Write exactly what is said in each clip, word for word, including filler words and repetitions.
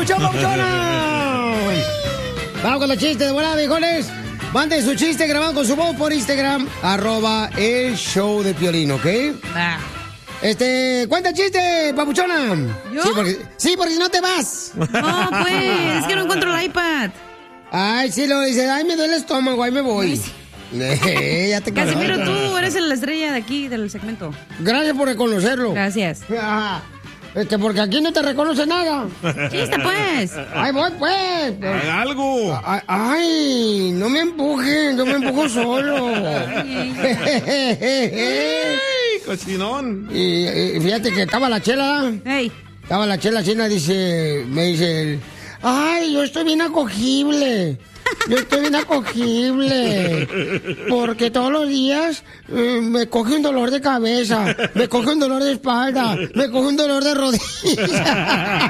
papuchón, papuchona! Vamos con los chistes de volada, viejones. Manden su chiste grabado con su voz por Instagram, arroba el show de Piolín, ¿ok? Ah. Este, cuenta chiste, papuchona. ¿Yo? Sí, porque, sí, porque si no te vas. No, pues, es que no encuentro el iPad. Ay, sí, lo dice, ay, me duele el estómago, ahí me voy. Eh, ya te Casimiro, conozco. tú eres la estrella de aquí, del segmento. Gracias por reconocerlo. Gracias. Ajá. Este, porque aquí no te reconoce nada. Chiste, pues. Ay, voy, pues. Haga algo. Ay, ay, no me empujen, yo me empujo solo. Ay, cochinón. Y, y fíjate que estaba la chela. Hey. Estaba la chela china, dice, me dice, ay, yo estoy bien acogible. Yo estoy bien acogible. Porque todos los días eh, me coge un dolor de cabeza, me coge un dolor de espalda, me coge un dolor de rodilla.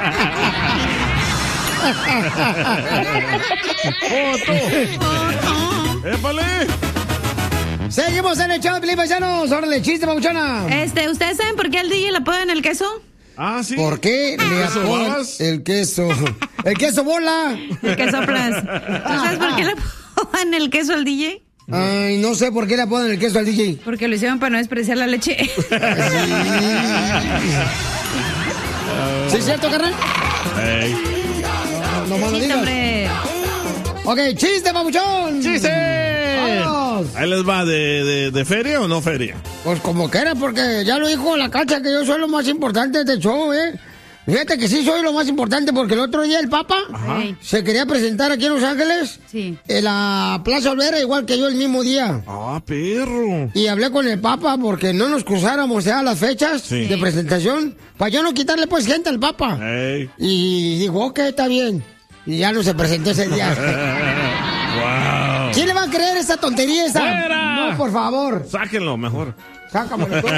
¡Épale! Seguimos en el show de Piolín, paisanos. Órale, chiste, papuchona. Este, ¿ustedes saben por qué al D J le apodan el queso? Ah, sí. ¿Por qué le ¿Queso apodan babas? el queso? El queso bola. El queso plas. ¿Tú sabes por qué le apodan el queso al D J? Ay, no sé por qué le apodan el queso al D J. Porque lo hicieron para no despreciar la leche. ¿Sí es cierto, carnal? Hey. No, no más lo Chiste, digas. hombre. Ok, chiste, papuchón. ¡Chiste! Vamos. Ahí les va, ¿de, de, de feria o no feria? Pues como quiera, porque ya lo dijo la Cacha que yo soy lo más importante de este show, ¿eh? Fíjate que sí soy lo más importante porque el otro día el Papa Ajá. se quería presentar aquí en Los Ángeles, Sí. en la Plaza Olvera, igual que yo el mismo día. Ah, perro. Y hablé con el Papa porque no nos cruzáramos ya las fechas Sí. de presentación, para yo no quitarle pues gente al Papa. Hey. Y dijo, ok, está bien. Y ya no se presentó ese día. Wow. ¿Quién le va a creer esa tontería esa? ¡Fuera! No, por favor. Sáquenlo mejor. Sácamelo tú.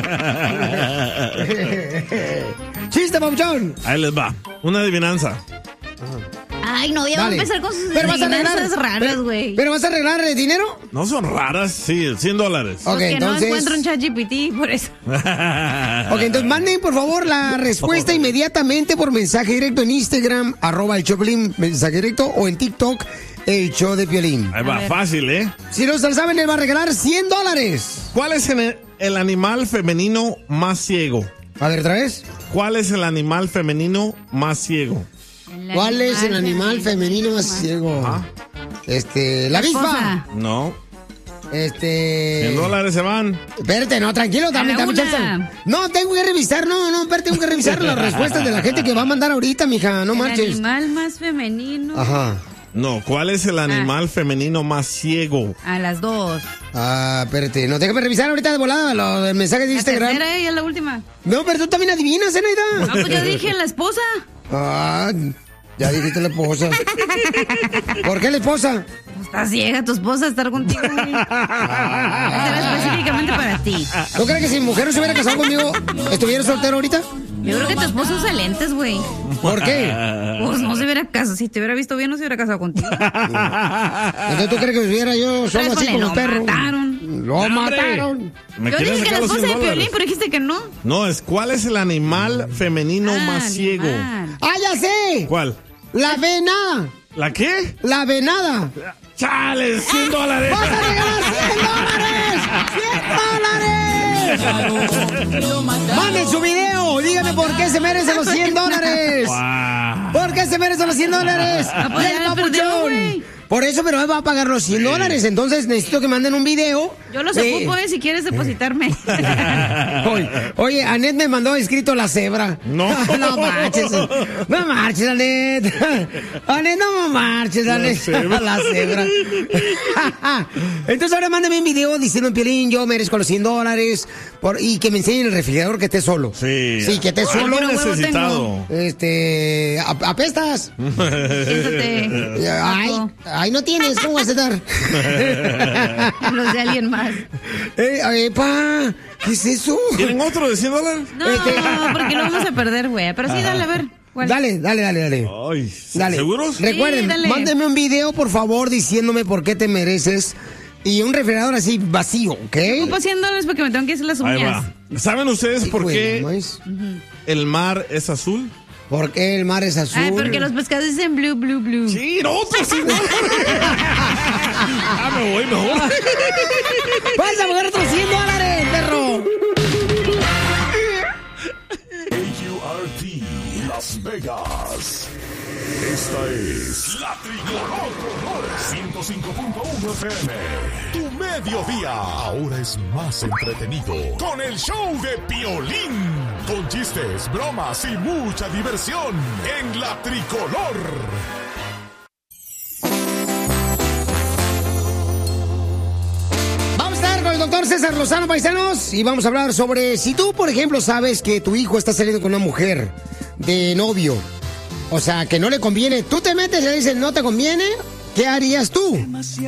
Chiste, papuchón. Ahí les va. Una adivinanza. Ay, no, ya va a Dale. empezar con sus Pero vas a arreglar. adivinanzas raras, pero- güey. Pero vas a arreglar el dinero. No son raras, sí, cien dólares. Ok, Porque entonces. no encuentro un chat G P T, por eso. Ok, entonces manden por favor la respuesta inmediatamente por mensaje directo en Instagram, arroba el Choplin, mensaje directo, o en TikTok, el show de Piolín. Ahí va, ver. fácil, ¿eh? Si no se lo saben, él va a regalar cien dólares. ¿Cuál es el, el animal femenino más ciego? A ver, otra vez. ¿Cuál es el animal femenino más ciego? ¿Cuál es el animal femenino más ciego? Ajá. Este, la avispa. Esposa. No. Este. cien dólares se van. Espérate, no, tranquilo, dame, A la dame una. chance. No, tengo que revisar, no, no, espérate, tengo que revisar las respuestas de la gente que va a mandar ahorita, mija, no El marches. animal más femenino. Ajá. No, ¿cuál es el animal femenino más ciego? A las dos. Ah, espérate, no, déjame revisar ahorita de volada lo del mensaje de La Instagram. tercera y es la última. No, pero tú también adivinas, Ah, Zenaida. pues yo dije la esposa. Ah, ya dijiste la esposa. ¿Por qué la esposa? Pues estás ciega, tu esposa estar contigo, güey. Esa era específicamente para ti. ¿Tú crees que si mi mujer no se hubiera casado conmigo, estuviera soltero ahorita? Yo creo que tu esposo usa lentes, güey. ¿Por qué? Pues no se hubiera casado. Si te hubiera visto bien, no se hubiera casado contigo. Entonces tú crees que estuviera yo solo así Híjole, como lo perro. mataron. Lo mataron. ¿Me Yo quieren dije que sacar la los esposa cien de Piolín, dólares? pero dijiste que no. No, es ¿cuál es el animal femenino Ah, más ciego? animal. ¡Ah, ya sé! ¿Cuál? La venada. ¿La qué? La venada. ¡Chales! ¡cien dólares! ¡Vas a regalar cien dólares! ¡cien dólares! ¡Manden su video! Díganme por qué se merecen los cien dólares. Wow. ¿Por qué se merecen los cien dólares? Ah, pues Y el ya perdió, papuchón. güey. Por eso, pero él va a pagar los cien dólares. Entonces necesito que manden un video. Yo los Eh, ocupo, eh, si quieres depositarme. Oye, oye, Anet me mandó escrito la cebra. No. No marches. No marches, Anet. Anet, no marches, Anet. cebra. La cebra. Entonces ahora mándame un video diciendo, Piolín, yo merezco los cien dólares. Por, y que me enseñen el refrigerador que esté solo. Sí. Sí, que esté solo. Muy Pero huevo necesitado. Este, a- apestas. Siéntate. Ay, ay, no tienes, ¿cómo vas a estar? Los de alguien más. Eh, eh, pa, ¿qué es eso? ¿Quieren otro de cien dólares? No, Este- porque lo vamos a perder, güey. Pero sí, dale, a ver. ¿cuál? Dale, dale, dale, dale. Ay, Dale. ¿seguros? Recuerden, dale. mándenme un video, por favor, diciéndome por qué te mereces. Y un refrigerador así vacío, ¿ok? Ocupo cien dólares porque me tengo que hacer las Ahí uñas. va. ¿Saben ustedes Sí, por güey, qué no es- el mar es azul? ¿Por qué el mar es azul? Ay, porque los pescados dicen blue, blue, blue. Sí, no, pues sí. Ah, me voy, me voy. ¡Vas a pagar otros cien dólares, perro! A U R T Las Vegas. Esta es La Tricolor ciento cinco punto uno F M. Tu mediodía ahora es más entretenido con el show de Piolín. Con chistes, bromas y mucha diversión en La Tricolor. Vamos a estar con el doctor César Lozano, paisanos, y vamos a hablar sobre si tú, por ejemplo, sabes que tu hijo está saliendo con una mujer de novio. O sea, que no le conviene. Tú te metes y le dices, no te conviene. ¿Qué harías tú?